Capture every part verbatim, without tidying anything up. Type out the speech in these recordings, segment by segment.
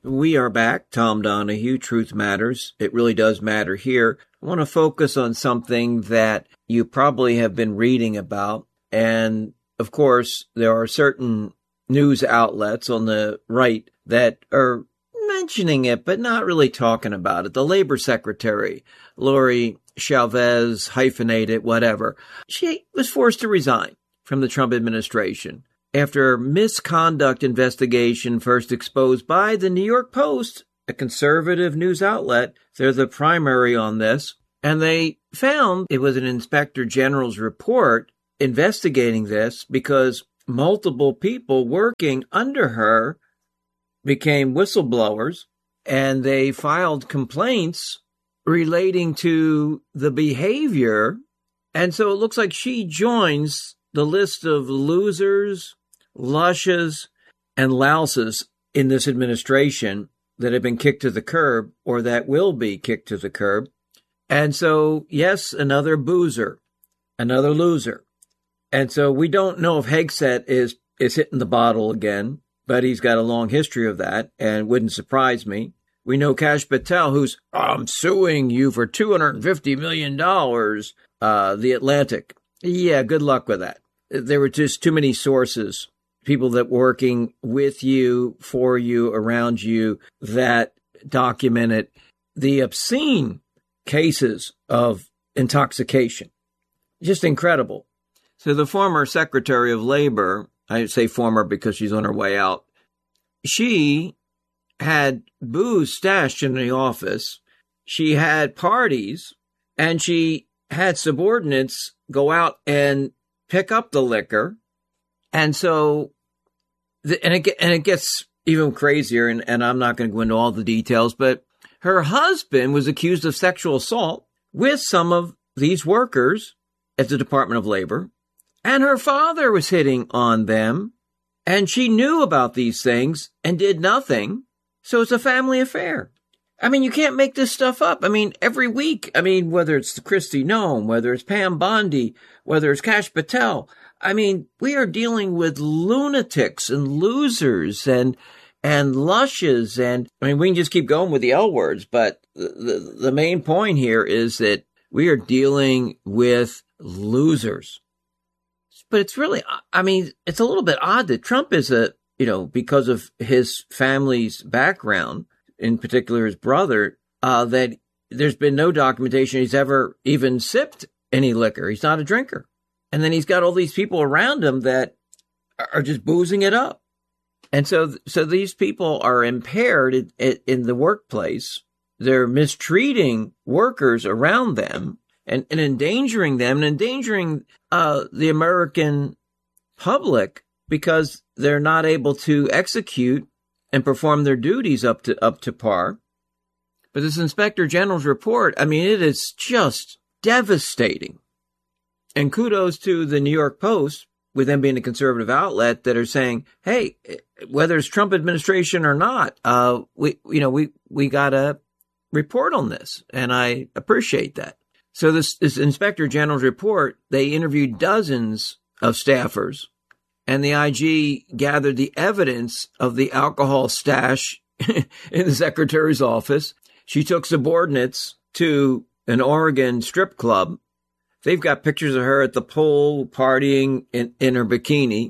We are back. Tom Donahue, Truth Matters. It really does matter here. I want to focus on something that you probably have been reading about. And, of course, there are certain news outlets on the right that are mentioning it, but not really talking about it. The Labor Secretary, Lori Chavez, hyphenated, whatever, she was forced to resign from the Trump administration after misconduct investigation first exposed by the New York Post, a conservative news outlet. They're the primary on this. And they found it was an inspector general's report investigating this because multiple people working under her became whistleblowers, and they filed complaints relating to the behavior. And so it looks like she joins the list of losers, lushes, and louses in this administration that have been kicked to the curb or that will be kicked to the curb. And so, yes, another boozer, another loser. And so we don't know if Hegseth is, is hitting the bottle again, but he's got a long history of that and wouldn't surprise me. We know Kash Patel, who's, I'm suing you for two hundred fifty million dollars, uh, The Atlantic. Yeah, good luck with that. There were just too many sources, people that were working with you, for you, around you, that documented the obscene cases of intoxication. Just incredible. So the former Secretary of Labor, I say former because she's on her way out, she had booze stashed in the office. She had parties, and she had subordinates go out and pick up the liquor. And so, the, and it and it gets even crazier, and, and I'm not going to go into all the details, but her husband was accused of sexual assault with some of these workers at the Department of Labor, and her father was hitting on them, and she knew about these things and did nothing. So it's a family affair. I mean, you can't make this stuff up. I mean, every week, I mean, whether it's Kristi Noem, whether it's Pam Bondi, whether it's Kash Patel, I mean, we are dealing with lunatics and losers and and lushes. And I mean, we can just keep going with the L words, but the, the, the main point here is that we are dealing with losers. But it's really, I mean, it's a little bit odd that Trump is a, you know, because of his family's background, in particular his brother, uh, that there's been no documentation he's ever even sipped any liquor. He's not a drinker. And then he's got all these people around him that are just boozing it up. And so, so these people are impaired in, in the workplace. They're mistreating workers around them and, and endangering them and endangering uh, the American public because they're not able to execute and perform their duties up to up to par. But this Inspector General's report, I mean, it is just devastating. And kudos to the New York Post, with them being a conservative outlet, that are saying, hey, whether it's Trump administration or not, uh, we, you know, we, we got to report on this. And I appreciate that. So this, this Inspector General's report, they interviewed dozens of staffers, and the I G gathered the evidence of the alcohol stash in the secretary's office. She took subordinates to an Oregon strip club. They've got pictures of her at the pool partying in, in her bikini.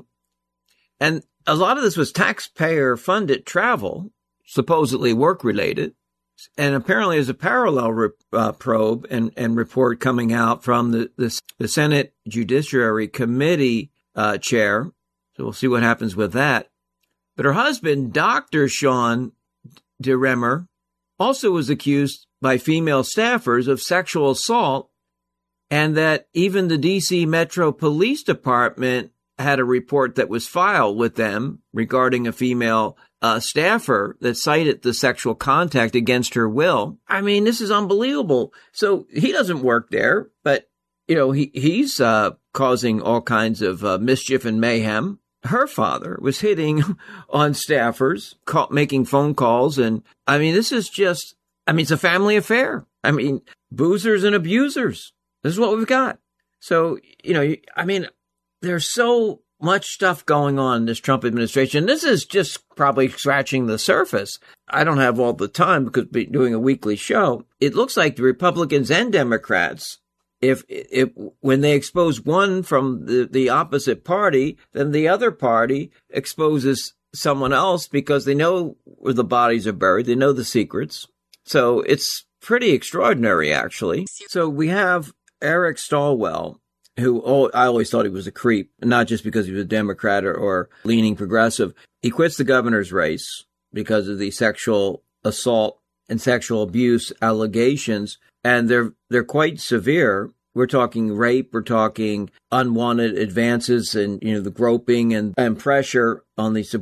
And a lot of this was taxpayer-funded travel, supposedly work-related. And apparently there's a parallel re- uh, probe and, and report coming out from the, the, the Senate Judiciary Committee uh, chair. So we'll see what happens with that. But her husband, Doctor Sean DeRemer, also was accused by female staffers of sexual assault, and that even the D C Metro Police Department had a report that was filed with them regarding a female uh, staffer that cited the sexual contact against her will. I mean, this is unbelievable. So he doesn't work there, but, you know, he he's uh, causing all kinds of uh, mischief and mayhem. Her father was hitting on staffers, call, making phone calls. And I mean, this is just, I mean, it's a family affair. I mean, boozers and abusers. This is what we've got. So, you know, I mean, they're so much stuff going on in this Trump administration. This is just probably scratching the surface. I don't have all the time because we're doing a weekly show. It looks like the Republicans and Democrats, if, if when they expose one from the, the opposite party, then the other party exposes someone else because they know where the bodies are buried. They know the secrets. So it's pretty extraordinary, actually. So we have Eric Swalwell, who oh, I always thought he was a creep, not just because he was a Democrat or, or leaning progressive. He quits the governor's race because of the sexual assault and sexual abuse allegations, and they're they're quite severe. We're talking rape, we're talking unwanted advances and, you know, the groping and, and pressure on the